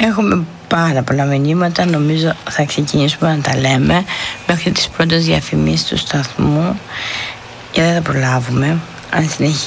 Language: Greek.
Έχουμε πάρα πολλά μηνύματα. Νομίζω θα ξεκινήσουμε να τα λέμε μέχρι τις πρώτες διαφημίσεις του σταθμού, και δεν θα προλάβουμε αν συνεχίσουμε.